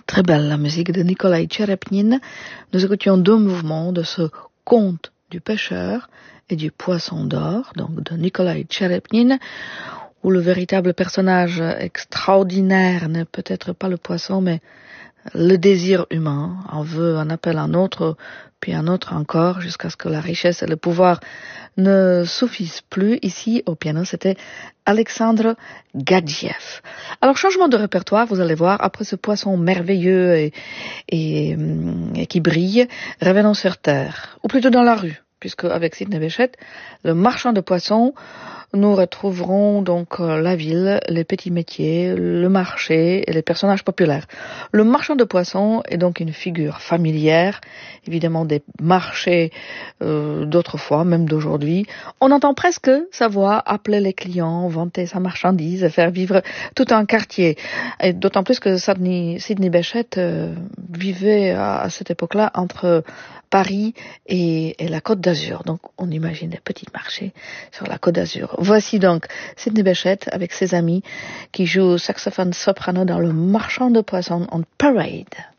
Très belle la musique de Nikolai Tcherepnin. Nous écoutions deux mouvements de ce conte du pêcheur et du poisson d'or, donc de Nikolai Tcherepnin, où le véritable personnage extraordinaire n'est peut-être pas le poisson, mais le désir humain. On veut, on appelle un autre, puis un autre encore, jusqu'à ce que la richesse et le pouvoir ne suffisent plus. Ici, au piano, c'était Alexandre Gadjiev. Alors, changement de répertoire, vous allez voir, après ce poisson merveilleux et qui brille, revenons sur terre, ou plutôt dans la rue, puisque avec Sidney Bechet, le marchand de poissons, nous retrouverons donc la ville, les petits métiers, le marché et les personnages populaires. Le marchand de poissons est donc une figure familière, évidemment des marchés d'autrefois, même d'aujourd'hui. On entend presque sa voix appeler les clients, vanter sa marchandise et faire vivre tout un quartier. Et d'autant plus que Sidney Bechet vivait à cette époque-là entre Paris et la Côte d'Azur. Donc on imagine des petits marchés sur la Côte d'Azur. Voici donc Sidney Bechet avec ses amis qui jouent saxophone soprano dans Le Marchand de Poissons on Parade.